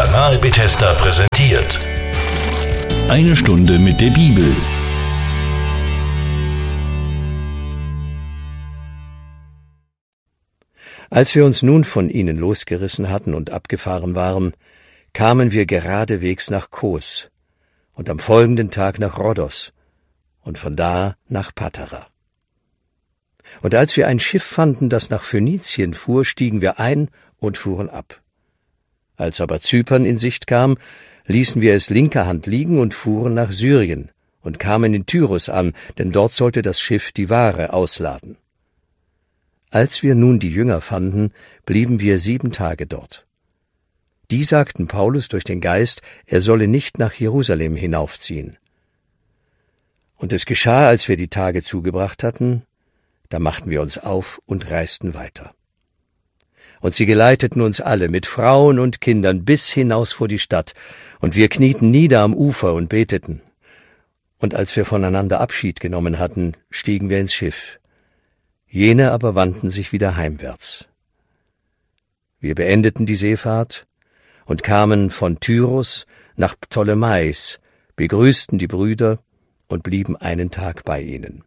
Kanal Bethesda präsentiert. Eine Stunde mit der Bibel. Als wir uns nun von ihnen losgerissen hatten und abgefahren waren, kamen wir geradewegs nach Kos und am folgenden Tag nach Rhodos und von da nach Patara. Und als wir ein Schiff fanden, das nach Phönizien fuhr, stiegen wir ein und fuhren ab. Als aber Zypern in Sicht kam, ließen wir es linker Hand liegen und fuhren nach Syrien und kamen in Tyrus an, denn dort sollte das Schiff die Ware ausladen. Als wir nun die Jünger fanden, blieben wir 7 Tage dort. Die sagten Paulus durch den Geist, er solle nicht nach Jerusalem hinaufziehen. Und es geschah, als wir die Tage zugebracht hatten, da machten wir uns auf und reisten weiter. Und sie geleiteten uns alle mit Frauen und Kindern bis hinaus vor die Stadt, und wir knieten nieder am Ufer und beteten. Und als wir voneinander Abschied genommen hatten, stiegen wir ins Schiff. Jene aber wandten sich wieder heimwärts. Wir beendeten die Seefahrt und kamen von Tyrus nach Ptolemais, begrüßten die Brüder und blieben einen Tag bei ihnen.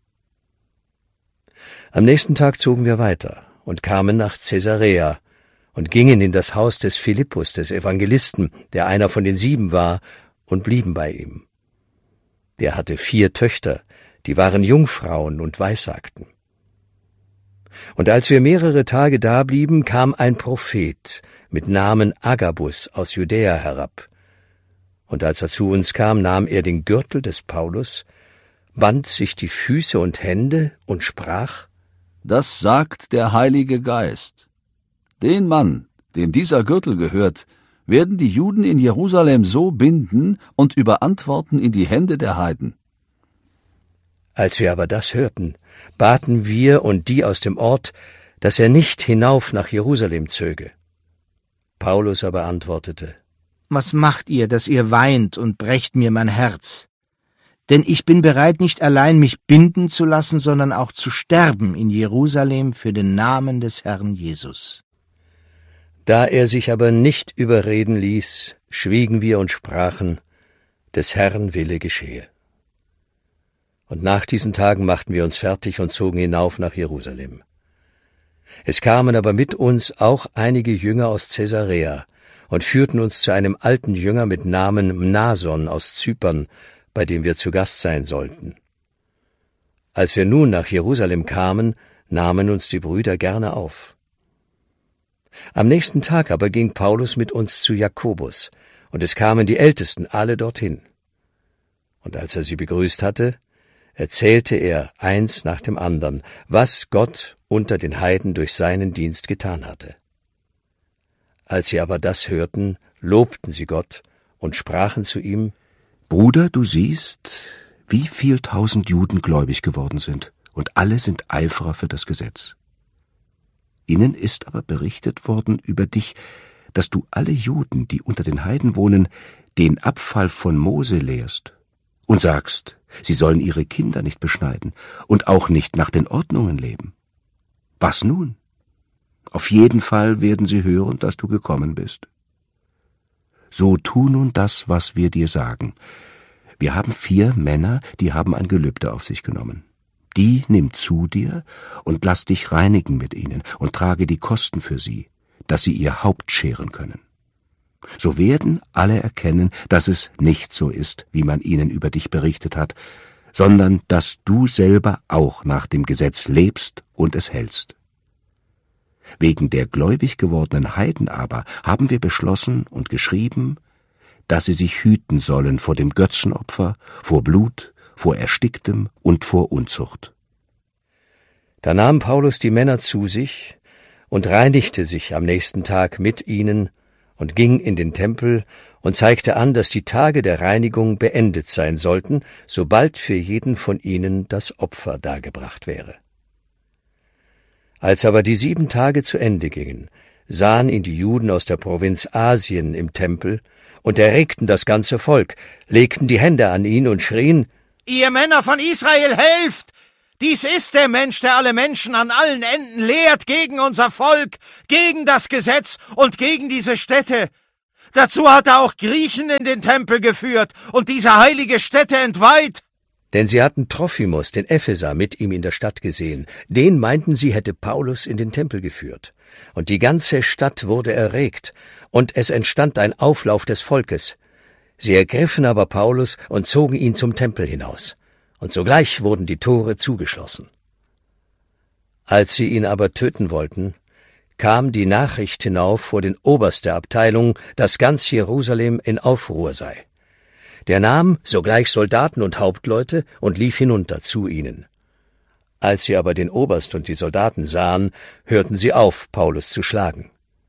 Am nächsten Tag zogen wir weiter und kamen nach Caesarea und gingen in das Haus des Philippus, des Evangelisten, der einer von den 7 war, und blieben bei ihm. Der hatte 4 Töchter, die waren Jungfrauen und weissagten. Und als wir mehrere Tage da blieben, kam ein Prophet mit Namen Agabus aus Judäa herab. Und als er zu uns kam, nahm er den Gürtel des Paulus, band sich die Füße und Hände und sprach: Das sagt der Heilige Geist. Den Mann, dem dieser Gürtel gehört, werden die Juden in Jerusalem so binden und überantworten in die Hände der Heiden. Als wir aber das hörten, baten wir und die aus dem Ort, dass er nicht hinauf nach Jerusalem zöge. Paulus aber antwortete: Was macht ihr, dass ihr weint und brecht mir mein Herz? Denn ich bin bereit, nicht allein mich binden zu lassen, sondern auch zu sterben in Jerusalem für den Namen des Herrn Jesus. Da er sich aber nicht überreden ließ, schwiegen wir und sprachen: Des Herrn Wille geschehe. Und nach diesen Tagen machten wir uns fertig und zogen hinauf nach Jerusalem. Es kamen aber mit uns auch einige Jünger aus Caesarea und führten uns zu einem alten Jünger mit Namen Mnason aus Zypern, bei dem wir zu Gast sein sollten. Als wir nun nach Jerusalem kamen, nahmen uns die Brüder gerne auf. Am nächsten Tag aber ging Paulus mit uns zu Jakobus, und es kamen die Ältesten alle dorthin. Und als er sie begrüßt hatte, erzählte er eins nach dem andern, was Gott unter den Heiden durch seinen Dienst getan hatte. Als sie aber das hörten, lobten sie Gott und sprachen zu ihm: Bruder, du siehst, wie viel 1000 Juden gläubig geworden sind, und alle sind Eiferer für das Gesetz. Ihnen ist aber berichtet worden über dich, dass du alle Juden, die unter den Heiden wohnen, den Abfall von Mose lehrst und sagst, sie sollen ihre Kinder nicht beschneiden und auch nicht nach den Ordnungen leben. Was nun? Auf jeden Fall werden sie hören, dass du gekommen bist. So tu nun das, was wir dir sagen. Wir haben 4 Männer, die haben ein Gelübde auf sich genommen. Die nimm zu dir und lass dich reinigen mit ihnen und trage die Kosten für sie, dass sie ihr Haupt scheren können. So werden alle erkennen, dass es nicht so ist, wie man ihnen über dich berichtet hat, sondern dass du selber auch nach dem Gesetz lebst und es hältst. Wegen der gläubig gewordenen Heiden aber haben wir beschlossen und geschrieben, dass sie sich hüten sollen vor dem Götzenopfer, vor Blut, vor Ersticktem und vor Unzucht. Da nahm Paulus die Männer zu sich und reinigte sich am nächsten Tag mit ihnen und ging in den Tempel und zeigte an, dass die Tage der Reinigung beendet sein sollten, sobald für jeden von ihnen das Opfer dargebracht wäre. Als aber die 7 Tage zu Ende gingen, sahen ihn die Juden aus der Provinz Asien im Tempel und erregten das ganze Volk, legten die Hände an ihn und schrien: Ihr Männer von Israel, helft! Dies ist der Mensch, der alle Menschen an allen Enden lehrt gegen unser Volk, gegen das Gesetz und gegen diese Städte. Dazu hat er auch Griechen in den Tempel geführt und diese heilige Stätte entweiht. Denn sie hatten Trophimus, den Epheser, mit ihm in der Stadt gesehen. Den meinten sie, hätte Paulus in den Tempel geführt. Und die ganze Stadt wurde erregt, und es entstand ein Auflauf des Volkes. Sie ergriffen aber Paulus und zogen ihn zum Tempel hinaus. Und sogleich wurden die Tore zugeschlossen. Als sie ihn aber töten wollten, kam die Nachricht hinauf vor den Oberst der Abteilung, dass ganz Jerusalem in Aufruhr sei. Der nahm sogleich Soldaten und Hauptleute und lief hinunter zu ihnen. Als sie aber den Oberst und die Soldaten sahen, hörten sie auf, Paulus zu schlagen.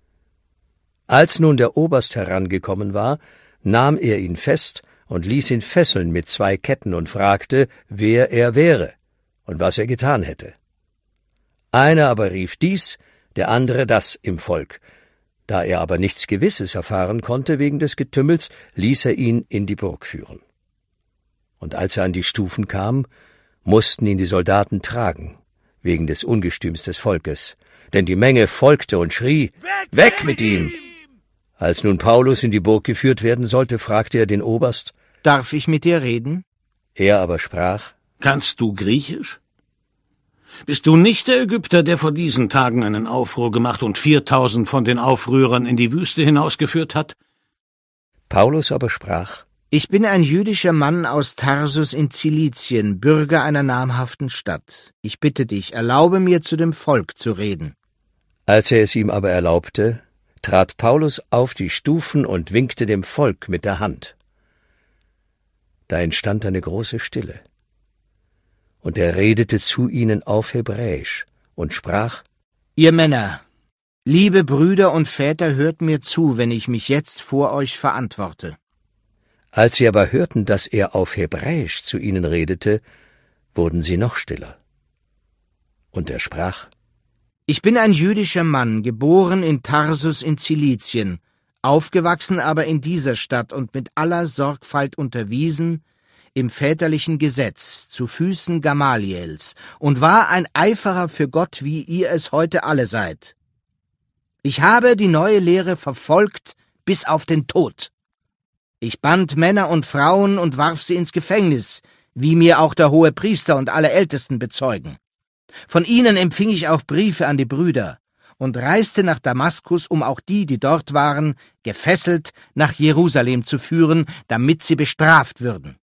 Als nun der Oberst herangekommen war, nahm er ihn fest und ließ ihn fesseln mit 2 Ketten und fragte, wer er wäre und was er getan hätte. Einer aber rief dies, der andere das im Volk. Da er aber nichts Gewisses erfahren konnte wegen des Getümmels, ließ er ihn in die Burg führen. Und als er an die Stufen kam, mussten ihn die Soldaten tragen, wegen des Ungestüms des Volkes, denn die Menge folgte und schrie, »Weg mit ihm!« Als nun Paulus in die Burg geführt werden sollte, fragte er den Oberst, »Darf ich mit dir reden?« Er aber sprach, »Kannst du Griechisch? Bist du nicht der Ägypter, der vor diesen Tagen einen Aufruhr gemacht und 4000 von den Aufrührern in die Wüste hinausgeführt hat?« Paulus aber sprach, »Ich bin ein jüdischer Mann aus Tarsus in Zilizien, Bürger einer namhaften Stadt. Ich bitte dich, erlaube mir, zu dem Volk zu reden.« Als er es ihm aber erlaubte, trat Paulus auf die Stufen und winkte dem Volk mit der Hand. Da entstand eine große Stille. Und er redete zu ihnen auf Hebräisch und sprach, »Ihr Männer, liebe Brüder und Väter, hört mir zu, wenn ich mich jetzt vor euch verantworte.« Als sie aber hörten, dass er auf Hebräisch zu ihnen redete, wurden sie noch stiller. Und er sprach, »Ich bin ein jüdischer Mann, geboren in Tarsus in Zilizien, aufgewachsen aber in dieser Stadt und mit aller Sorgfalt unterwiesen im väterlichen Gesetz zu Füßen Gamaliels und war ein Eiferer für Gott, wie ihr es heute alle seid. Ich habe die neue Lehre verfolgt bis auf den Tod. Ich band Männer und Frauen und warf sie ins Gefängnis, wie mir auch der Hohepriester und alle Ältesten bezeugen. Von ihnen empfing ich auch Briefe an die Brüder und reiste nach Damaskus, um auch die dort waren, gefesselt nach Jerusalem zu führen, damit sie bestraft würden.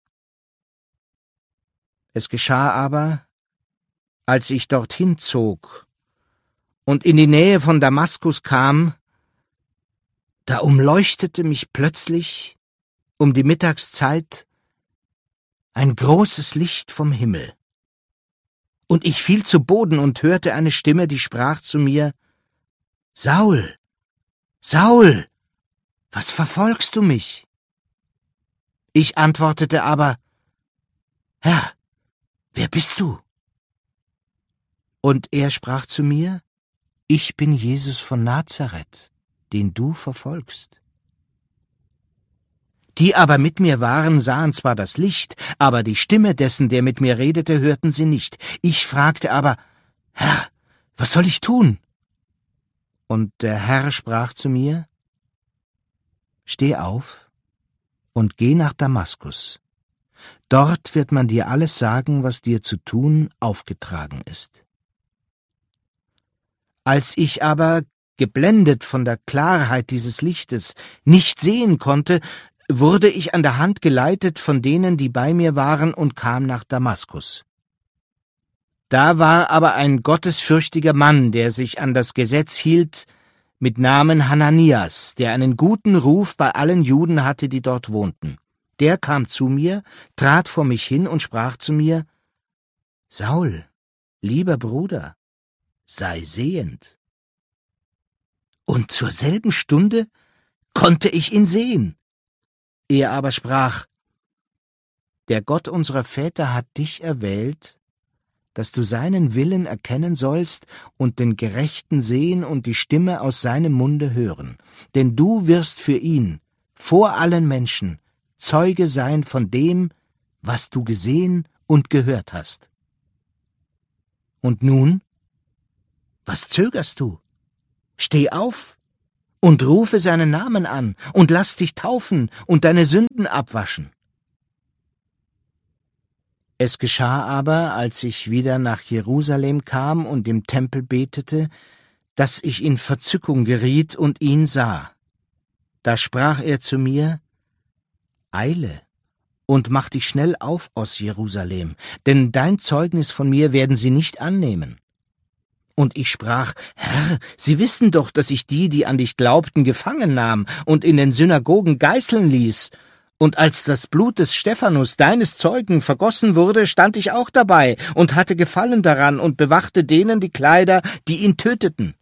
Es geschah aber, als ich dorthin zog und in die Nähe von Damaskus kam, da umleuchtete mich plötzlich um die Mittagszeit ein großes Licht vom Himmel. Und ich fiel zu Boden und hörte eine Stimme, die sprach zu mir, »Saul, Saul, was verfolgst du mich?« Ich antwortete aber, »Herr, wer bist du?« Und er sprach zu mir, »Ich bin Jesus von Nazareth, den du verfolgst.« Die aber mit mir waren, sahen zwar das Licht, aber die Stimme dessen, der mit mir redete, hörten sie nicht. Ich fragte aber, »Herr, was soll ich tun?« Und der Herr sprach zu mir, »Steh auf und geh nach Damaskus. Dort wird man dir alles sagen, was dir zu tun aufgetragen ist.« Als ich aber, geblendet von der Klarheit dieses Lichtes, nicht sehen konnte, wurde ich an der Hand geleitet von denen, die bei mir waren, und kam nach Damaskus. Da war aber ein gottesfürchtiger Mann, der sich an das Gesetz hielt, mit Namen Hananias, der einen guten Ruf bei allen Juden hatte, die dort wohnten. Der kam zu mir, trat vor mich hin und sprach zu mir, »Saul, lieber Bruder, sei sehend.« Und zur selben Stunde konnte ich ihn sehen. Er aber sprach, »Der Gott unserer Väter hat dich erwählt, dass du seinen Willen erkennen sollst und den Gerechten sehen und die Stimme aus seinem Munde hören. Denn du wirst für ihn, vor allen Menschen, Zeuge sein von dem, was du gesehen und gehört hast. Und nun, was zögerst du? Steh auf und rufe seinen Namen an und lass dich taufen und deine Sünden abwaschen. Es geschah aber, als ich wieder nach Jerusalem kam und im Tempel betete, dass ich in Verzückung geriet und ihn sah. Da sprach er zu mir: Eile und mach dich schnell auf aus Jerusalem, denn dein Zeugnis von mir werden sie nicht annehmen. Und ich sprach: Herr, Sie wissen doch, dass ich die an dich glaubten, gefangen nahm und in den Synagogen geißeln ließ. Und als das Blut des Stephanus, deines Zeugen, vergossen wurde, stand ich auch dabei und hatte Gefallen daran und bewachte denen die Kleider, die ihn töteten.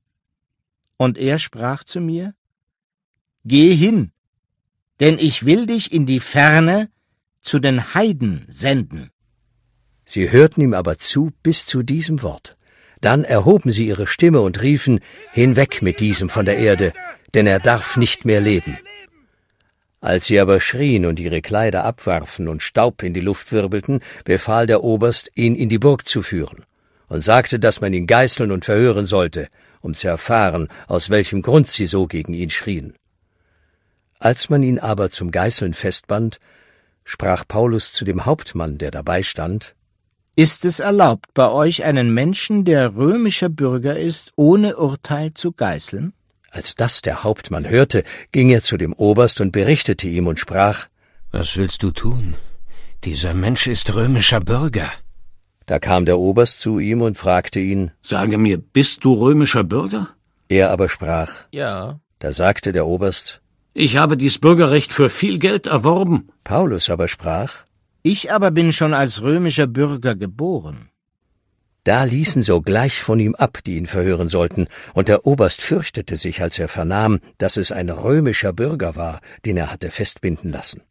Und er sprach zu mir: Geh hin, denn ich will dich in die Ferne zu den Heiden senden. Sie hörten ihm aber zu bis zu diesem Wort. Dann erhoben sie ihre Stimme und riefen: Hinweg mit diesem von der Erde, denn er darf nicht mehr leben. Als sie aber schrien und ihre Kleider abwarfen und Staub in die Luft wirbelten, befahl der Oberst, ihn in die Burg zu führen, und sagte, dass man ihn geißeln und verhören sollte, um zu erfahren, aus welchem Grund sie so gegen ihn schrien. Als man ihn aber zum Geißeln festband, sprach Paulus zu dem Hauptmann, der dabei stand: Ist es erlaubt, bei euch einen Menschen, der römischer Bürger ist, ohne Urteil zu geißeln? Als das der Hauptmann hörte, ging er zu dem Oberst und berichtete ihm und sprach: Was willst du tun? Dieser Mensch ist römischer Bürger. Da kam der Oberst zu ihm und fragte ihn: Sage mir, bist du römischer Bürger? Er aber sprach: Ja. Da sagte der Oberst: Ich habe dies Bürgerrecht für viel Geld erworben. Paulus aber sprach: Ich aber bin schon als römischer Bürger geboren. Da ließen sogleich von ihm ab, die ihn verhören sollten, und der Oberst fürchtete sich, als er vernahm, dass es ein römischer Bürger war, den er hatte festbinden lassen.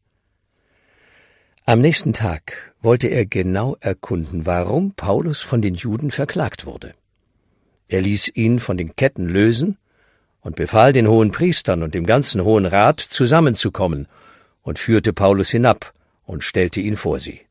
Am nächsten Tag wollte er genau erkunden, warum Paulus von den Juden verklagt wurde. Er ließ ihn von den Ketten lösen und befahl den Hohenpriestern und dem ganzen Hohen Rat, zusammenzukommen, und führte Paulus hinab und stellte ihn vor sie.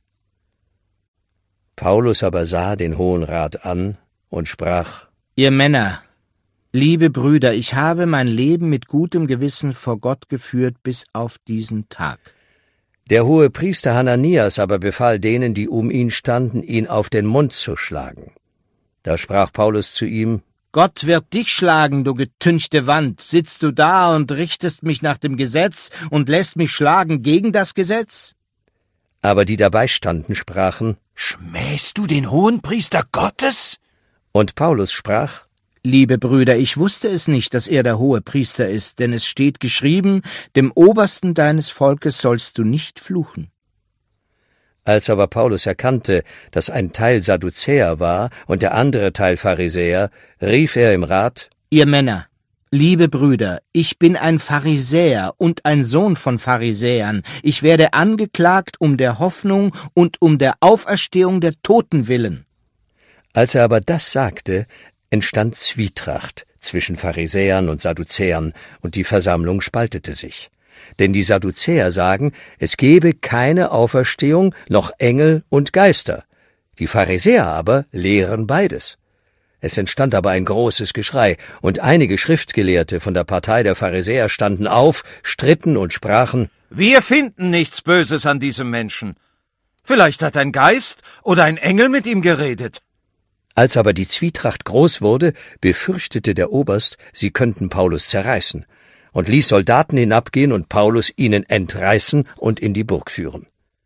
Paulus aber sah den Hohen Rat an und sprach: Ihr Männer, liebe Brüder, ich habe mein Leben mit gutem Gewissen vor Gott geführt bis auf diesen Tag. Der Hohepriester Hananias aber befahl denen, die um ihn standen, ihn auf den Mund zu schlagen. Da sprach Paulus zu ihm: Gott wird dich schlagen, du getünchte Wand. Sitzt du da und richtest mich nach dem Gesetz und lässt mich schlagen gegen das Gesetz? Aber die dabei standen, sprachen: Schmähst du den Hohenpriester Gottes? Und Paulus sprach: Liebe Brüder, ich wusste es nicht, dass er der Hohepriester ist, denn es steht geschrieben, dem Obersten deines Volkes sollst du nicht fluchen. Als aber Paulus erkannte, dass ein Teil Sadduzäer war und der andere Teil Pharisäer, rief er im Rat: Ihr Männer, liebe Brüder, ich bin ein Pharisäer und ein Sohn von Pharisäern. Ich werde angeklagt um der Hoffnung und um der Auferstehung der Toten willen. Als er aber das sagte, entstand Zwietracht zwischen Pharisäern und Sadduzäern, und die Versammlung spaltete sich. Denn die Sadduzäer sagen, es gebe keine Auferstehung, noch Engel und Geister. Die Pharisäer aber lehren beides. Es entstand aber ein großes Geschrei, und einige Schriftgelehrte von der Partei der Pharisäer standen auf, stritten und sprachen: Wir finden nichts Böses an diesem Menschen. Vielleicht hat ein Geist oder ein Engel mit ihm geredet. Als aber die Zwietracht groß wurde, befürchtete der Oberst, sie könnten Paulus zerreißen, und ließ Soldaten hinabgehen und Paulus ihnen entreißen und in die Burg führen.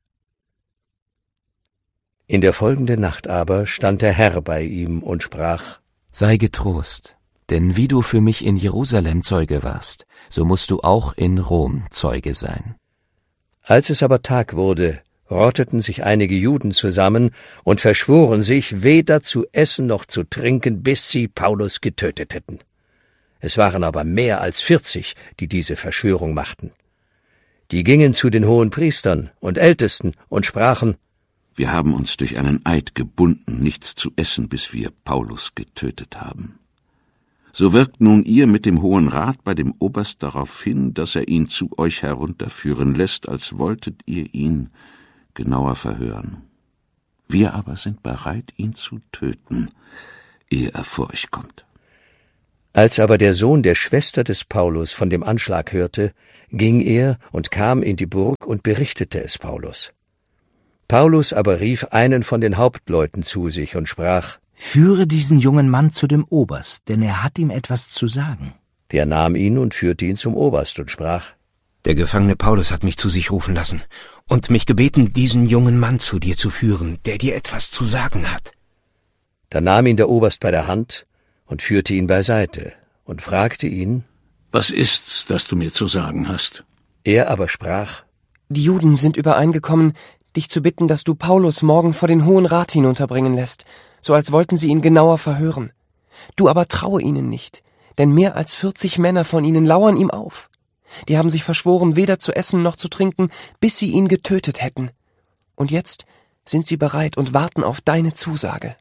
In der folgenden Nacht aber stand der Herr bei ihm und sprach: Sei getrost, denn wie du für mich in Jerusalem Zeuge warst, so musst du auch in Rom Zeuge sein. Als es aber Tag wurde, rotteten sich einige Juden zusammen und verschworen sich, weder zu essen noch zu trinken, bis sie Paulus getötet hätten. Es waren aber mehr als 40, die diese Verschwörung machten. Die gingen zu den Hohenpriestern und Ältesten und sprachen: Wir haben uns durch einen Eid gebunden, nichts zu essen, bis wir Paulus getötet haben. So wirkt nun ihr mit dem Hohen Rat bei dem Oberst darauf hin, dass er ihn zu euch herunterführen lässt, als wolltet ihr ihn genauer verhören. Wir aber sind bereit, ihn zu töten, ehe er vor euch kommt. Als aber der Sohn der Schwester des Paulus von dem Anschlag hörte, ging er und kam in die Burg und berichtete es Paulus. Paulus aber rief einen von den Hauptleuten zu sich und sprach: »Führe diesen jungen Mann zu dem Oberst, denn er hat ihm etwas zu sagen.« Der nahm ihn und führte ihn zum Oberst und sprach: »Der Gefangene Paulus hat mich zu sich rufen lassen und mich gebeten, diesen jungen Mann zu dir zu führen, der dir etwas zu sagen hat.« Da nahm ihn der Oberst bei der Hand und führte ihn beiseite und fragte ihn: »Was ist's, das du mir zu sagen hast?« Er aber sprach: »Die Juden sind übereingekommen, dich zu bitten, dass du Paulus morgen vor den Hohen Rat hinunterbringen lässt, so als wollten sie ihn genauer verhören. Du aber traue ihnen nicht, denn mehr als 40 Männer von ihnen lauern ihm auf. Die haben sich verschworen, weder zu essen noch zu trinken, bis sie ihn getötet hätten. Und jetzt sind sie bereit und warten auf deine Zusage.«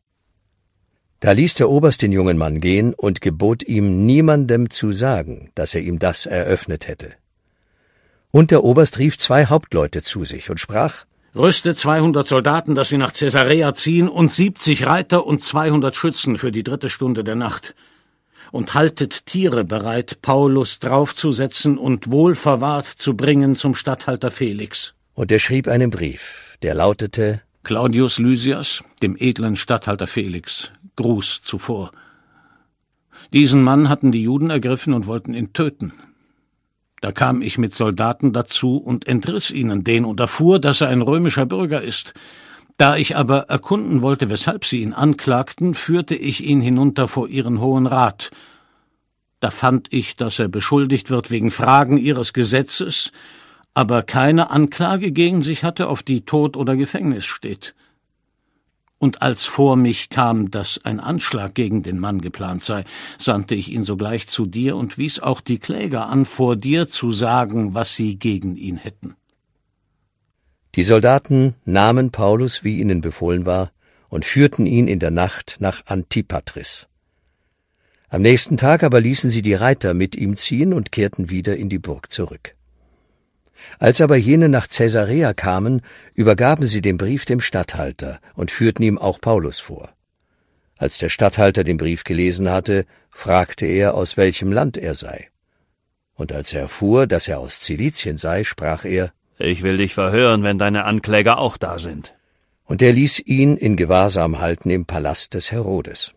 Da ließ der Oberst den jungen Mann gehen und gebot ihm, niemandem zu sagen, dass er ihm das eröffnet hätte. Und der Oberst rief 2 Hauptleute zu sich und sprach: »Rüste 200 Soldaten, dass sie nach Caesarea ziehen, und 70 Reiter und 200 Schützen für die 3. Stunde der Nacht. Und haltet Tiere bereit, Paulus draufzusetzen und wohlverwahrt zu bringen zum Statthalter Felix.« Und er schrieb einen Brief, der lautete: »Claudius Lysias, dem edlen Statthalter Felix, Gruß zuvor. Diesen Mann hatten die Juden ergriffen und wollten ihn töten. Da kam ich mit Soldaten dazu und entriss ihnen den und erfuhr, dass er ein römischer Bürger ist. Da ich aber erkunden wollte, weshalb sie ihn anklagten, führte ich ihn hinunter vor ihren Hohen Rat. Da fand ich, dass er beschuldigt wird wegen Fragen ihres Gesetzes, aber keine Anklage gegen sich hatte, auf die Tod oder Gefängnis steht. Und als vor mich kam, dass ein Anschlag gegen den Mann geplant sei, sandte ich ihn sogleich zu dir und wies auch die Kläger an, vor dir zu sagen, was sie gegen ihn hätten.« Die Soldaten nahmen Paulus, wie ihnen befohlen war, und führten ihn in der Nacht nach Antipatris. Am nächsten Tag aber ließen sie die Reiter mit ihm ziehen und kehrten wieder in die Burg zurück. Als aber jene nach Caesarea kamen, übergaben sie den Brief dem Statthalter und führten ihm auch Paulus vor. Als der Statthalter den Brief gelesen hatte, fragte er, aus welchem Land er sei. Und als er erfuhr, dass er aus Zilizien sei, sprach er: »Ich will dich verhören, wenn deine Ankläger auch da sind.« Und er ließ ihn in Gewahrsam halten im Palast des Herodes.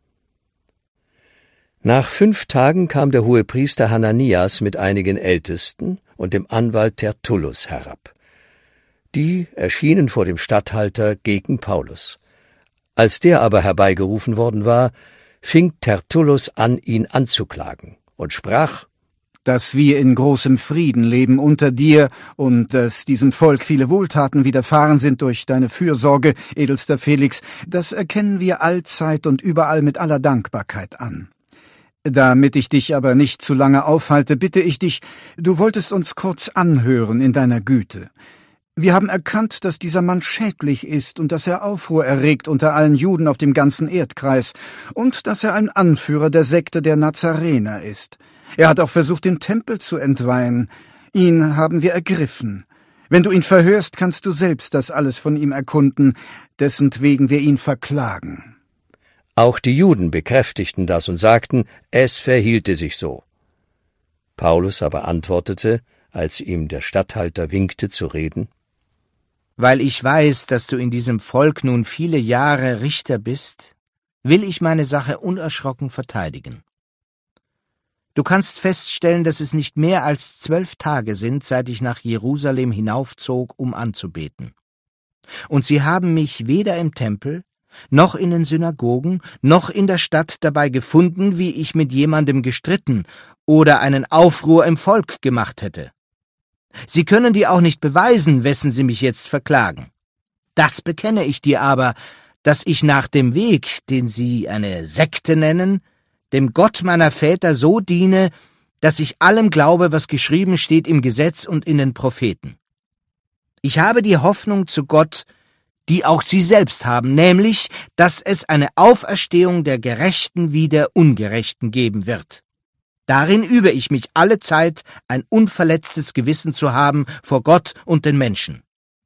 Nach 5 Tagen kam der Hohepriester Hananias mit einigen Ältesten und dem Anwalt Tertullus herab. Die erschienen vor dem Statthalter gegen Paulus. Als der aber herbeigerufen worden war, fing Tertullus an, ihn anzuklagen und sprach: »Dass wir in großem Frieden leben unter dir und dass diesem Volk viele Wohltaten widerfahren sind durch deine Fürsorge, edelster Felix, das erkennen wir allzeit und überall mit aller Dankbarkeit an. Damit ich dich aber nicht zu lange aufhalte, bitte ich dich, du wolltest uns kurz anhören in deiner Güte. Wir haben erkannt, dass dieser Mann schädlich ist und dass er Aufruhr erregt unter allen Juden auf dem ganzen Erdkreis und dass er ein Anführer der Sekte der Nazarener ist. Er hat auch versucht, den Tempel zu entweihen. Ihn haben wir ergriffen. Wenn du ihn verhörst, kannst du selbst das alles von ihm erkunden, dessentwegen wir ihn verklagen.« Auch die Juden bekräftigten das und sagten, es verhielte sich so. Paulus aber antwortete, als ihm der Statthalter winkte zu reden: »Weil ich weiß, dass du in diesem Volk nun viele Jahre Richter bist, will ich meine Sache unerschrocken verteidigen. Du kannst feststellen, dass es nicht mehr als 12 Tage sind, seit ich nach Jerusalem hinaufzog, um anzubeten. Und sie haben mich weder im Tempel, noch in den Synagogen, noch in der Stadt dabei gefunden, wie ich mit jemandem gestritten oder einen Aufruhr im Volk gemacht hätte. Sie können dir auch nicht beweisen, wessen sie mich jetzt verklagen. Das bekenne ich dir aber, dass ich nach dem Weg, den sie eine Sekte nennen, dem Gott meiner Väter so diene, dass ich allem glaube, was geschrieben steht im Gesetz und in den Propheten. Ich habe die Hoffnung zu Gott, die auch sie selbst haben, nämlich, dass es eine Auferstehung der Gerechten wie der Ungerechten geben wird. Darin übe ich mich alle Zeit, ein unverletztes Gewissen zu haben vor Gott und den Menschen.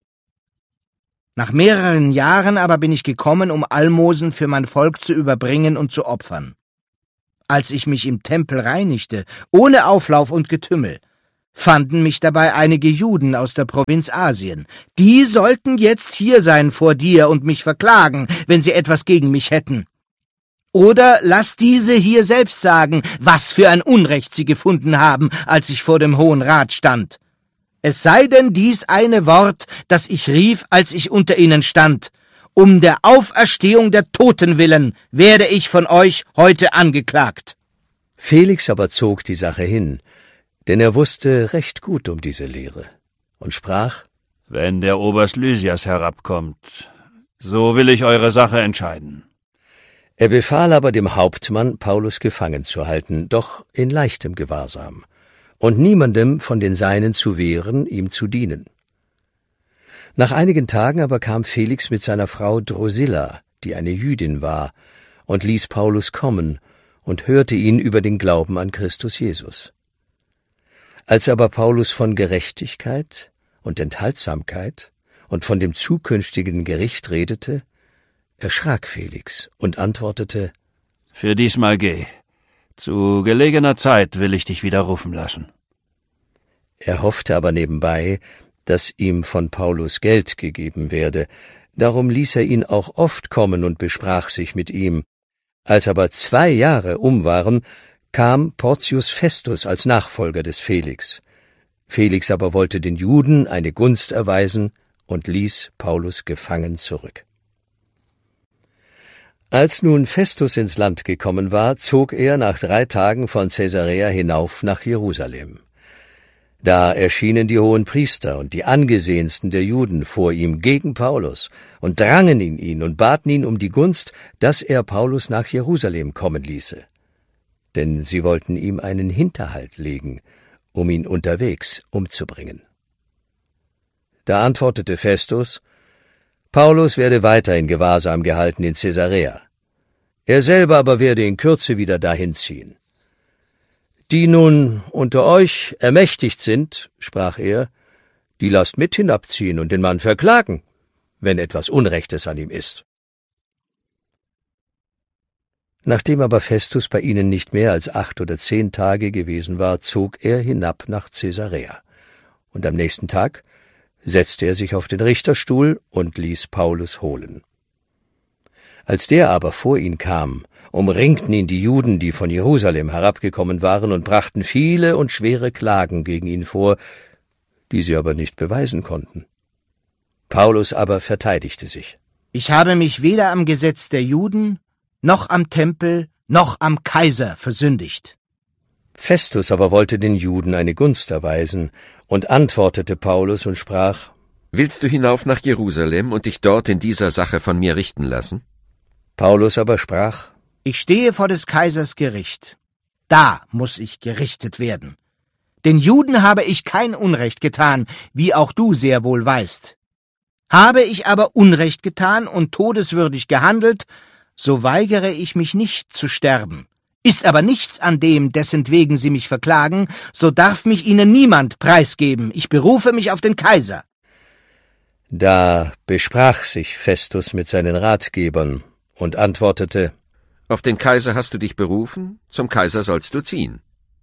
Nach mehreren Jahren aber bin ich gekommen, um Almosen für mein Volk zu überbringen und zu opfern. als ich mich im Tempel reinigte, ohne Auflauf und Getümmel, fanden mich dabei einige Juden aus der Provinz Asien. Die sollten jetzt hier sein vor dir und mich verklagen, wenn sie etwas gegen mich hätten. Oder lass diese hier selbst sagen, was für ein Unrecht sie gefunden haben, als ich vor dem Hohen Rat stand. Es sei denn dies eine Wort, das ich rief, als ich unter ihnen stand. Um der Auferstehung der Toten willen werde ich von euch heute angeklagt. Felix aber zog die Sache hin, denn er wusste recht gut um diese Lehre, und sprach: Wenn der Oberst Lysias herabkommt, so will ich eure Sache entscheiden. Er befahl aber dem Hauptmann, Paulus gefangen zu halten, doch in leichtem Gewahrsam, und niemandem von den Seinen zu wehren, ihm zu dienen. Nach einigen Tagen aber kam Felix mit seiner Frau Drusilla, die eine Jüdin war, und ließ Paulus kommen und hörte ihn über den Glauben an Christus Jesus. Als aber Paulus von Gerechtigkeit und Enthaltsamkeit und von dem zukünftigen Gericht redete, erschrak Felix und antwortete: Für diesmal geh. Zu gelegener Zeit will ich dich wieder rufen lassen. Er hoffte aber nebenbei, dass ihm von Paulus Geld gegeben werde. Darum ließ er ihn auch oft kommen und besprach sich mit ihm. Als aber 2 Jahre um waren, kam Porcius Festus als Nachfolger des Felix. Felix aber wollte den Juden eine Gunst erweisen und ließ Paulus gefangen zurück. Als nun Festus ins Land gekommen war, zog er nach 3 Tagen von Caesarea hinauf nach Jerusalem. Da erschienen die Hohenpriester und die angesehensten der Juden vor ihm gegen Paulus und drangen in ihn und baten ihn um die Gunst, dass er Paulus nach Jerusalem kommen ließe. Denn sie wollten ihm einen Hinterhalt legen, um ihn unterwegs umzubringen. Da antwortete Festus: Paulus werde weiter in Gewahrsam gehalten in Caesarea. Er selber aber werde in Kürze wieder dahin ziehen. Die nun unter euch ermächtigt sind, sprach er, die lasst mit hinabziehen und den Mann verklagen, wenn etwas Unrechtes an ihm ist. Nachdem aber Festus bei ihnen nicht mehr als 8 oder 10 Tage gewesen war, zog er hinab nach Caesarea. Und am nächsten Tag setzte er sich auf den Richterstuhl und ließ Paulus holen. Als der aber vor ihn kam, umringten ihn die Juden, die von Jerusalem herabgekommen waren, und brachten viele und schwere Klagen gegen ihn vor, die sie aber nicht beweisen konnten. Paulus aber verteidigte sich. Ich habe mich weder am Gesetz der Juden, noch am Tempel, noch am Kaiser versündigt. Festus aber wollte den Juden eine Gunst erweisen und antwortete Paulus und sprach: Willst du hinauf nach Jerusalem und dich dort in dieser Sache von mir richten lassen? Paulus aber sprach: Ich stehe vor des Kaisers Gericht. Da muss ich gerichtet werden. Den Juden habe ich kein Unrecht getan, wie auch du sehr wohl weißt. Habe ich aber Unrecht getan und todeswürdig gehandelt, so weigere ich mich nicht zu sterben. Ist aber nichts an dem, dessentwegen sie mich verklagen, so darf mich ihnen niemand preisgeben. Ich berufe mich auf den Kaiser. Da besprach sich Festus mit seinen Ratgebern und antwortete: Auf den Kaiser hast du dich berufen, zum Kaiser sollst du ziehen.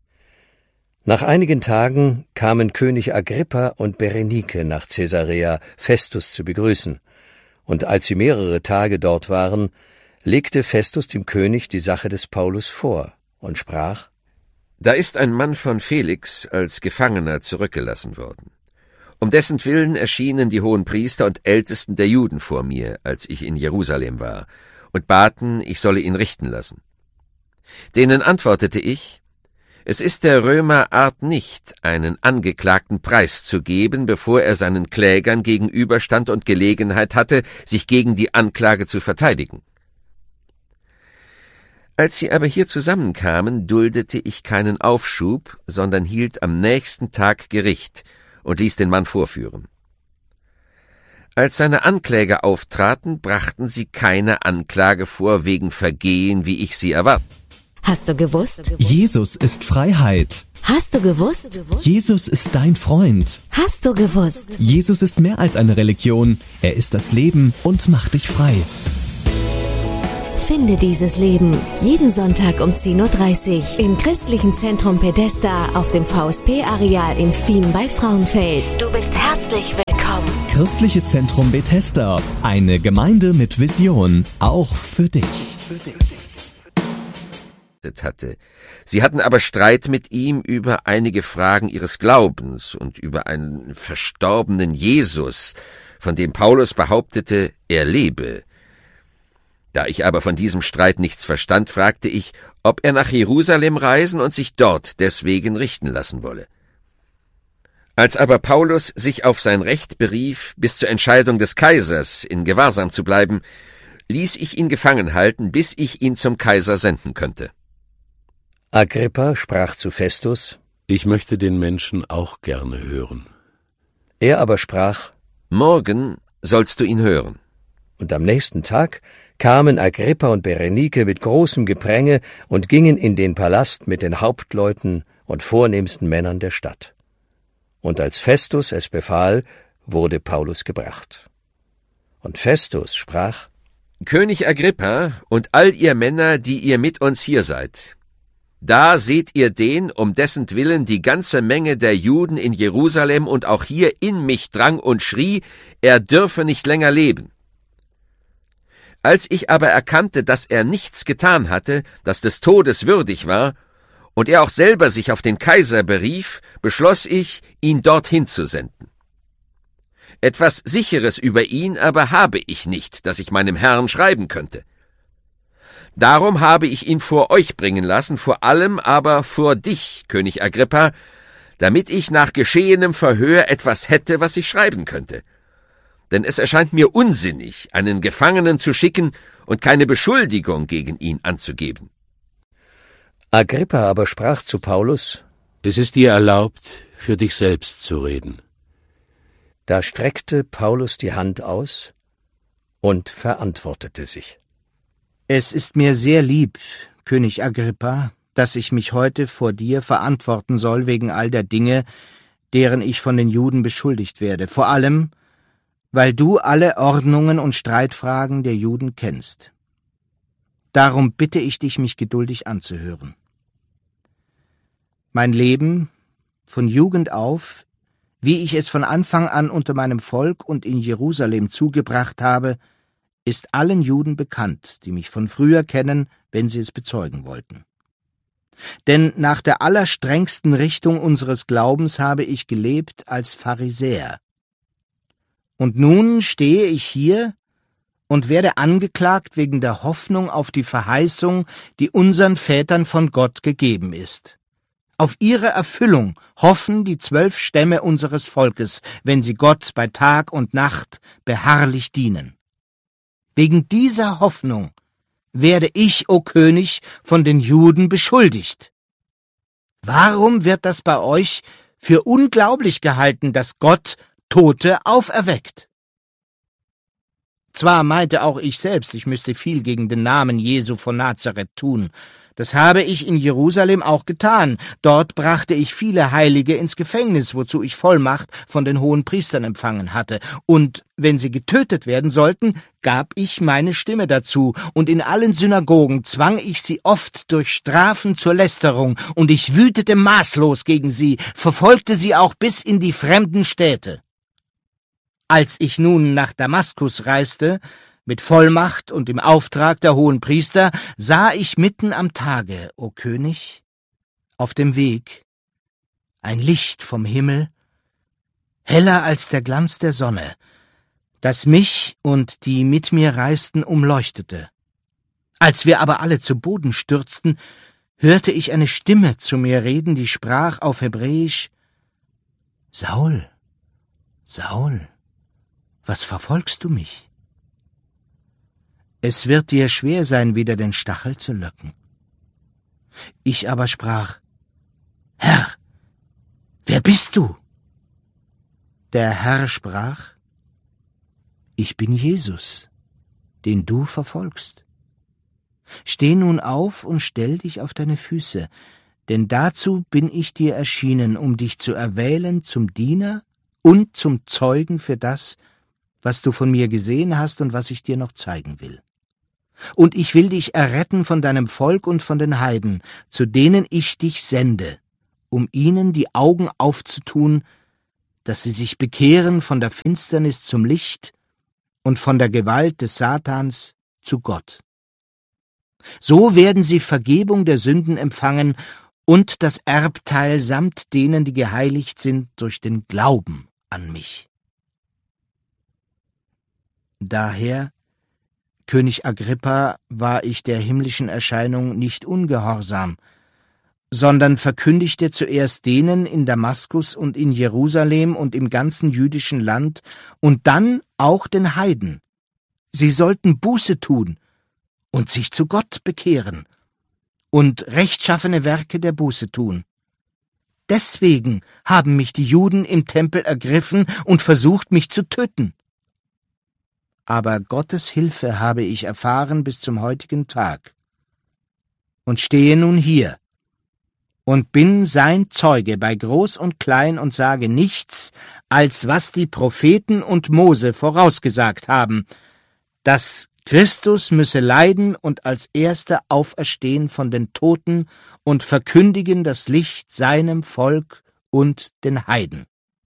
Nach einigen Tagen kamen König Agrippa und Berenike nach Caesarea, Festus zu begrüßen, und als sie mehrere Tage dort waren, legte Festus dem König die Sache des Paulus vor und sprach: Da ist ein Mann von Felix als Gefangener zurückgelassen worden. Um dessen Willen erschienen die Hohenpriester und Ältesten der Juden vor mir, als ich in Jerusalem war, und baten, ich solle ihn richten lassen. Denen antwortete ich: Es ist der Römer Art nicht, einen Angeklagten preiszugeben, bevor er seinen Klägern gegenüberstand und Gelegenheit hatte, sich gegen die Anklage zu verteidigen. Als sie aber hier zusammenkamen, duldete ich keinen Aufschub, sondern hielt am nächsten Tag Gericht und ließ den Mann vorführen. Als seine Ankläger auftraten, brachten sie keine Anklage vor wegen Vergehen, wie ich sie erwarb. Hast du gewusst? Jesus ist Freiheit. Hast du gewusst? Jesus ist dein Freund. Hast du gewusst? Jesus ist mehr als eine Religion. Er ist das Leben und macht dich frei. Finde dieses Leben. Jeden Sonntag um 10.30 Uhr im christlichen Zentrum Pedesta auf dem VSP-Areal in Fien bei Frauenfeld. Du bist herzlich willkommen. Christliches Zentrum Bethesda. Eine Gemeinde mit Vision. Auch für dich. Hatte. Sie hatten aber Streit mit ihm über einige Fragen ihres Glaubens und über einen verstorbenen Jesus, von dem Paulus behauptete, er lebe. Da ich aber von diesem Streit nichts verstand, fragte ich, ob er nach Jerusalem reisen und sich dort deswegen richten lassen wolle. Als aber Paulus sich auf sein Recht berief, bis zur Entscheidung des Kaisers in Gewahrsam zu bleiben, ließ ich ihn gefangen halten, bis ich ihn zum Kaiser senden könnte. Agrippa sprach zu Festus: Ich möchte den Menschen auch gerne hören. Er aber sprach: Morgen sollst du ihn hören. Und am nächsten Tag kamen Agrippa und Berenike mit großem Gepränge und gingen in den Palast mit den Hauptleuten und vornehmsten Männern der Stadt. Und als Festus es befahl, wurde Paulus gebracht. Und Festus sprach: König Agrippa und all ihr Männer, die ihr mit uns hier seid, da seht ihr den, um dessen Willen die ganze Menge der Juden in Jerusalem und auch hier in mich drang und schrie, er dürfe nicht länger leben. Als ich aber erkannte, dass er nichts getan hatte, das des Todes würdig war, und er auch selber sich auf den Kaiser berief, beschloss ich, ihn dorthin zu senden. Etwas Sicheres über ihn aber habe ich nicht, das ich meinem Herrn schreiben könnte. Darum habe ich ihn vor euch bringen lassen, vor allem aber vor dich, König Agrippa, damit ich nach geschehenem Verhör etwas hätte, was ich schreiben könnte. Denn es erscheint mir unsinnig, einen Gefangenen zu schicken und keine Beschuldigung gegen ihn anzugeben. Agrippa aber sprach zu Paulus: Es ist dir erlaubt, für dich selbst zu reden. Da streckte Paulus die Hand aus und verantwortete sich. Es ist mir sehr lieb, König Agrippa, dass ich mich heute vor dir verantworten soll wegen all der Dinge, deren ich von den Juden beschuldigt werde, vor allem, weil du alle Ordnungen und Streitfragen der Juden kennst. Darum bitte ich dich, mich geduldig anzuhören. Mein Leben, von Jugend auf, wie ich es von Anfang an unter meinem Volk und in Jerusalem zugebracht habe, ist allen Juden bekannt, die mich von früher kennen, wenn sie es bezeugen wollten. Denn nach der allerstrengsten Richtung unseres Glaubens habe ich gelebt als Pharisäer. Und nun stehe ich hier und werde angeklagt wegen der Hoffnung auf die Verheißung, die unseren Vätern von Gott gegeben ist. Auf ihre Erfüllung hoffen die 12 Stämme unseres Volkes, wenn sie Gott bei Tag und Nacht beharrlich dienen. Wegen dieser Hoffnung werde ich, o König, von den Juden beschuldigt. Warum wird das bei euch für unglaublich gehalten, dass Gott Tote auferweckt? Zwar meinte auch ich selbst, ich müsste viel gegen den Namen Jesu von Nazareth tun. Das habe ich in Jerusalem auch getan. Dort brachte ich viele Heilige ins Gefängnis, wozu ich Vollmacht von den hohen Priestern empfangen hatte. Und wenn sie getötet werden sollten, gab ich meine Stimme dazu. Und in allen Synagogen zwang ich sie oft durch Strafen zur Lästerung. Und ich wütete maßlos gegen sie, verfolgte sie auch bis in die fremden Städte. Als ich nun nach Damaskus reiste, mit Vollmacht und im Auftrag der hohen Priester, sah ich mitten am Tage, o König, auf dem Weg, ein Licht vom Himmel, heller als der Glanz der Sonne, das mich und die mit mir reisten umleuchtete. Als wir aber alle zu Boden stürzten, hörte ich eine Stimme zu mir reden, die sprach auf Hebräisch: »Saul, Saul, was verfolgst du mich? Es wird dir schwer sein, wieder den Stachel zu löcken.« Ich aber sprach: »Herr, wer bist du?« Der Herr sprach: »Ich bin Jesus, den du verfolgst. Steh nun auf und stell dich auf deine Füße, denn dazu bin ich dir erschienen, um dich zu erwählen zum Diener und zum Zeugen für das, was du von mir gesehen hast und was ich dir noch zeigen will.« Und ich will dich erretten von deinem Volk und von den Heiden, zu denen ich dich sende, um ihnen die Augen aufzutun, dass sie sich bekehren von der Finsternis zum Licht und von der Gewalt des Satans zu Gott. So werden sie Vergebung der Sünden empfangen und das Erbteil samt denen, die geheiligt sind durch den Glauben an mich. Daher, König Agrippa, war ich der himmlischen Erscheinung nicht ungehorsam, sondern verkündigte zuerst denen in Damaskus und in Jerusalem und im ganzen jüdischen Land und dann auch den Heiden. Sie sollten Buße tun und sich zu Gott bekehren und rechtschaffene Werke der Buße tun. Deswegen haben mich die Juden im Tempel ergriffen und versucht, mich zu töten. Aber Gottes Hilfe habe ich erfahren bis zum heutigen Tag und stehe nun hier und bin sein Zeuge bei Groß und Klein und sage nichts, als was die Propheten und Mose vorausgesagt haben, dass Christus müsse leiden und als Erster auferstehen von den Toten und verkündigen das Licht seinem Volk und den Heiden.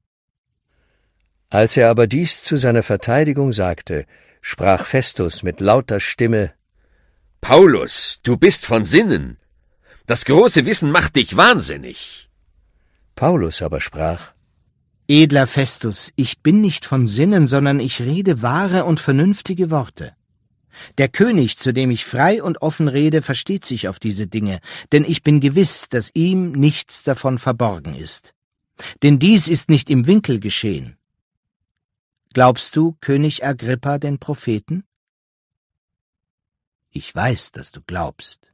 Als er aber dies zu seiner Verteidigung sagte, sprach Festus mit lauter Stimme: Paulus, du bist von Sinnen. Das große Wissen macht dich wahnsinnig. Paulus aber sprach: Edler Festus, ich bin nicht von Sinnen, sondern ich rede wahre und vernünftige Worte. Der König, zu dem ich frei und offen rede, versteht sich auf diese Dinge, denn ich bin gewiss, dass ihm nichts davon verborgen ist. Denn dies ist nicht im Winkel geschehen. Glaubst du, König Agrippa, den Propheten? Ich weiß, dass du glaubst.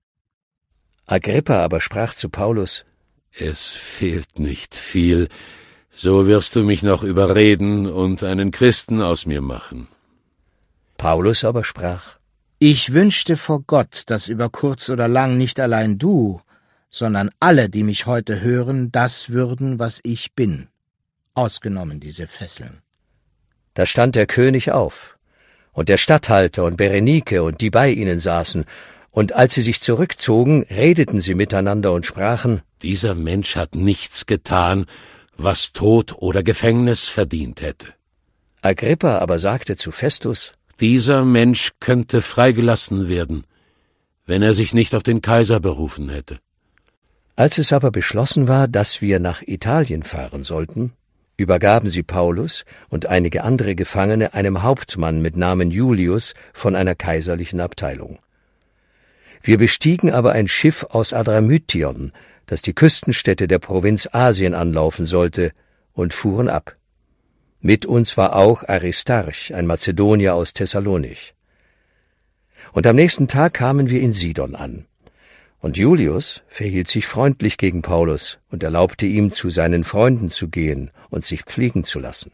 Agrippa aber sprach zu Paulus: Es fehlt nicht viel, so wirst du mich noch überreden und einen Christen aus mir machen. Paulus aber sprach: Ich wünschte vor Gott, dass über kurz oder lang nicht allein du, sondern alle, die mich heute hören, das würden, was ich bin, ausgenommen diese Fesseln. Da stand der König auf, und der Statthalter und Berenike und die bei ihnen saßen, und als sie sich zurückzogen, redeten sie miteinander und sprachen: Dieser Mensch hat nichts getan, was Tod oder Gefängnis verdient hätte. Agrippa aber sagte zu Festus: Dieser Mensch könnte freigelassen werden, wenn er sich nicht auf den Kaiser berufen hätte. Als es aber beschlossen war, dass wir nach Italien fahren sollten, übergaben sie Paulus und einige andere Gefangene einem Hauptmann mit Namen Julius von einer kaiserlichen Abteilung. Wir bestiegen aber ein Schiff aus Adramyttion, das die Küstenstädte der Provinz Asien anlaufen sollte, und fuhren ab. Mit uns war auch Aristarch, ein Mazedonier aus Thessalonich. Und am nächsten Tag kamen wir in Sidon an. Und Julius verhielt sich freundlich gegen Paulus und erlaubte ihm, zu seinen Freunden zu gehen und sich pflegen zu lassen.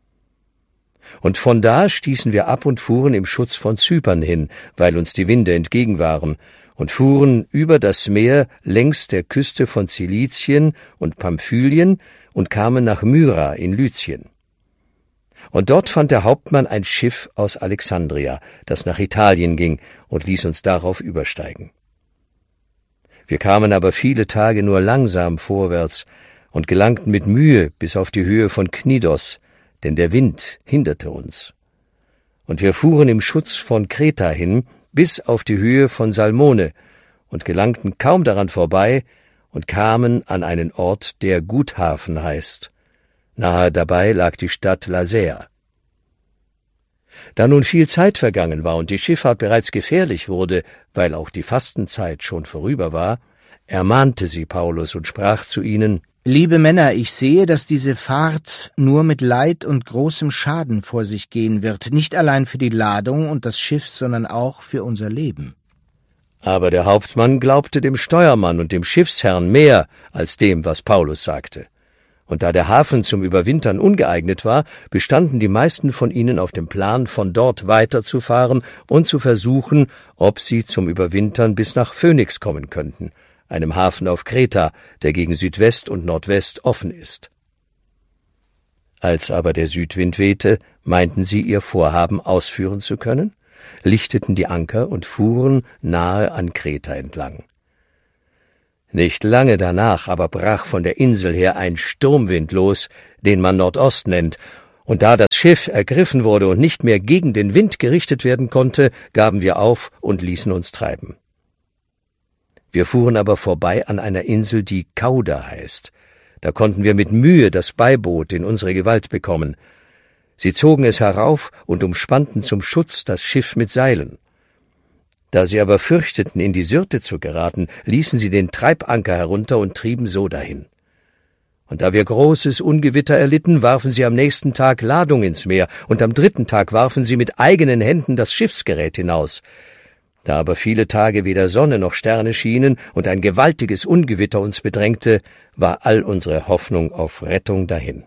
Und von da stießen wir ab und fuhren im Schutz von Zypern hin, weil uns die Winde entgegen waren, und fuhren über das Meer längs der Küste von Zilizien und Pamphylien und kamen nach Myra in Lycien. Und dort fand der Hauptmann ein Schiff aus Alexandria, das nach Italien ging, und ließ uns darauf übersteigen. Wir kamen aber viele Tage nur langsam vorwärts und gelangten mit Mühe bis auf die Höhe von Knidos, denn der Wind hinderte uns. Und wir fuhren im Schutz von Kreta hin bis auf die Höhe von Salmone und gelangten kaum daran vorbei und kamen an einen Ort, der Guthafen heißt. Nahe dabei lag die Stadt Lasea. Da nun viel Zeit vergangen war und die Schifffahrt bereits gefährlich wurde, weil auch die Fastenzeit schon vorüber war, ermahnte sie Paulus und sprach zu ihnen: Liebe Männer, ich sehe, dass diese Fahrt nur mit Leid und großem Schaden vor sich gehen wird, nicht allein für die Ladung und das Schiff, sondern auch für unser Leben. Aber der Hauptmann glaubte dem Steuermann und dem Schiffsherrn mehr als dem, was Paulus sagte. Und da der Hafen zum Überwintern ungeeignet war, bestanden die meisten von ihnen auf dem Plan, von dort weiterzufahren und zu versuchen, ob sie zum Überwintern bis nach Phönix kommen könnten, einem Hafen auf Kreta, der gegen Südwest und Nordwest offen ist. Als aber der Südwind wehte, meinten sie, ihr Vorhaben ausführen zu können, lichteten die Anker und fuhren nahe an Kreta entlang. Nicht lange danach aber brach von der Insel her ein Sturmwind los, den man Nordost nennt, und da das Schiff ergriffen wurde und nicht mehr gegen den Wind gerichtet werden konnte, gaben wir auf und ließen uns treiben. Wir fuhren aber vorbei an einer Insel, die Cauda heißt. Da konnten wir mit Mühe das Beiboot in unsere Gewalt bekommen. Sie zogen es herauf und umspannten zum Schutz das Schiff mit Seilen. Da sie aber fürchteten, in die Syrte zu geraten, ließen sie den Treibanker herunter und trieben so dahin. Und da wir großes Ungewitter erlitten, warfen sie am nächsten Tag Ladung ins Meer, und am 3. Tag warfen sie mit eigenen Händen das Schiffsgerät hinaus. Da aber viele Tage weder Sonne noch Sterne schienen und ein gewaltiges Ungewitter uns bedrängte, war all unsere Hoffnung auf Rettung dahin.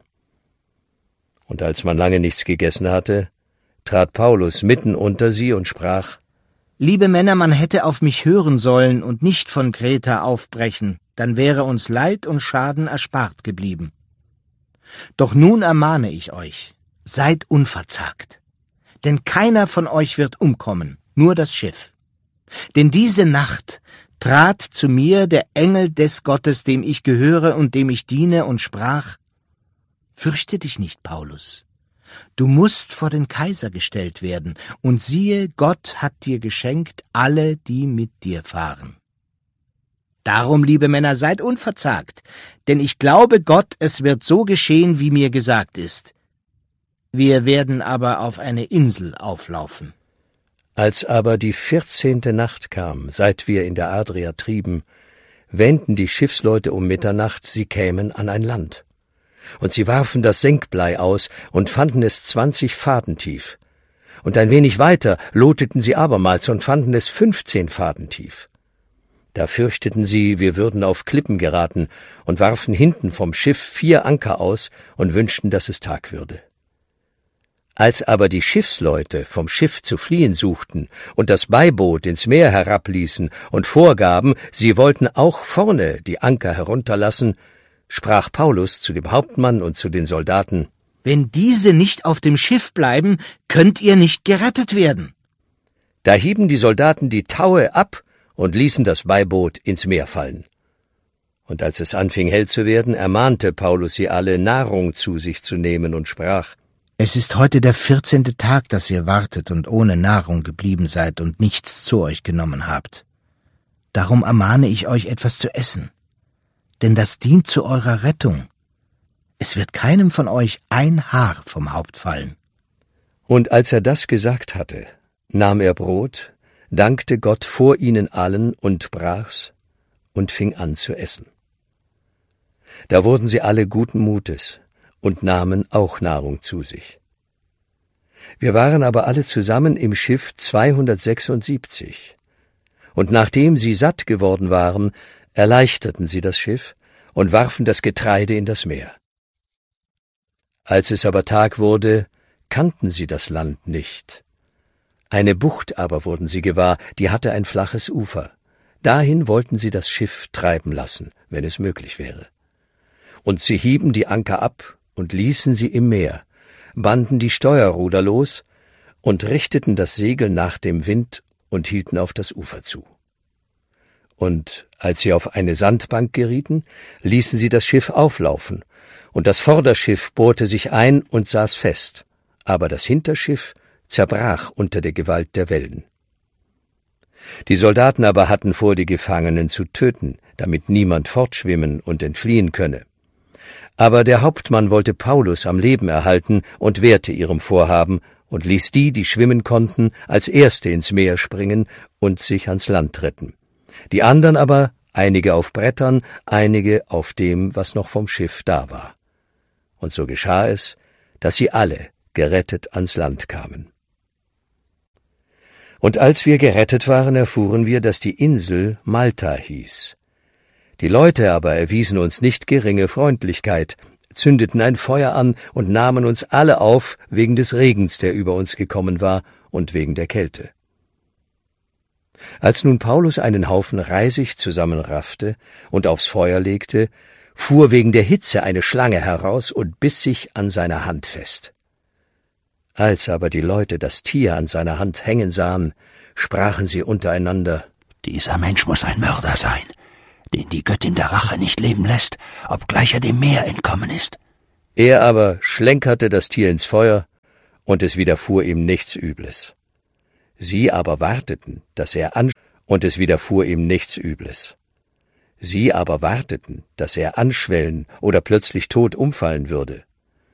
Und als man lange nichts gegessen hatte, trat Paulus mitten unter sie und sprach: »Liebe Männer, man hätte auf mich hören sollen und nicht von Kreta aufbrechen, dann wäre uns Leid und Schaden erspart geblieben. Doch nun ermahne ich euch, seid unverzagt, denn keiner von euch wird umkommen, nur das Schiff. Denn diese Nacht trat zu mir der Engel des Gottes, dem ich gehöre und dem ich diene, und sprach: Fürchte dich nicht, Paulus. Du musst vor den Kaiser gestellt werden, und siehe, Gott hat dir geschenkt alle, die mit dir fahren. Darum, liebe Männer, seid unverzagt, denn ich glaube Gott, es wird so geschehen, wie mir gesagt ist. Wir werden aber auf eine Insel auflaufen.« Als aber die 14. Nacht kam, seit wir in der Adria trieben, wähnten die Schiffsleute um Mitternacht, sie kämen an ein Land. Und sie warfen das Senkblei aus und fanden es 20 Faden tief. Und ein wenig weiter loteten sie abermals und fanden es 15 Faden tief. Da fürchteten sie, wir würden auf Klippen geraten, und warfen hinten vom Schiff 4 Anker aus und wünschten, dass es Tag würde. Als aber die Schiffsleute vom Schiff zu fliehen suchten und das Beiboot ins Meer herabließen und vorgaben, sie wollten auch vorne die Anker herunterlassen, sprach Paulus zu dem Hauptmann und zu den Soldaten: »Wenn diese nicht auf dem Schiff bleiben, könnt ihr nicht gerettet werden.« Da hieben die Soldaten die Taue ab und ließen das Beiboot ins Meer fallen. Und als es anfing hell zu werden, ermahnte Paulus sie alle, Nahrung zu sich zu nehmen, und sprach: »Es ist heute der 14. Tag, dass ihr wartet und ohne Nahrung geblieben seid und nichts zu euch genommen habt. Darum ermahne ich euch, etwas zu essen. Denn das dient zu eurer Rettung. Es wird keinem von euch ein Haar vom Haupt fallen.« Und als er das gesagt hatte, nahm er Brot, dankte Gott vor ihnen allen und brach's und fing an zu essen. Da wurden sie alle guten Mutes und nahmen auch Nahrung zu sich. Wir waren aber alle zusammen im Schiff 276. Und nachdem sie satt geworden waren, erleichterten sie das Schiff und warfen das Getreide in das Meer. Als es aber Tag wurde, kannten sie das Land nicht. Eine Bucht aber wurden sie gewahr, die hatte ein flaches Ufer. Dahin wollten sie das Schiff treiben lassen, wenn es möglich wäre. Und sie hieben die Anker ab und ließen sie im Meer, banden die Steuerruder los und richteten das Segel nach dem Wind und hielten auf das Ufer zu. Und als sie auf eine Sandbank gerieten, ließen sie das Schiff auflaufen, und das Vorderschiff bohrte sich ein und saß fest, aber das Hinterschiff zerbrach unter der Gewalt der Wellen. Die Soldaten aber hatten vor, die Gefangenen zu töten, damit niemand fortschwimmen und entfliehen könne. Aber der Hauptmann wollte Paulus am Leben erhalten und wehrte ihrem Vorhaben und ließ die, die schwimmen konnten, als Erste ins Meer springen und sich ans Land retten. Die anderen aber, einige auf Brettern, einige auf dem, was noch vom Schiff da war. Und so geschah es, dass sie alle gerettet ans Land kamen. Und als wir gerettet waren, erfuhren wir, dass die Insel Malta hieß. Die Leute aber erwiesen uns nicht geringe Freundlichkeit, zündeten ein Feuer an und nahmen uns alle auf wegen des Regens, der über uns gekommen war, und wegen der Kälte. Als nun Paulus einen Haufen Reisig zusammenraffte und aufs Feuer legte, fuhr wegen der Hitze eine Schlange heraus und biss sich an seiner Hand fest. Als aber die Leute das Tier an seiner Hand hängen sahen, sprachen sie untereinander: Dieser Mensch muss ein Mörder sein, den die Göttin der Rache nicht leben lässt, obgleich er dem Meer entkommen ist. Er aber schlenkerte das Tier ins Feuer, und es widerfuhr ihm nichts Übles. Sie aber warteten, dass er anschwellen oder plötzlich tot umfallen würde.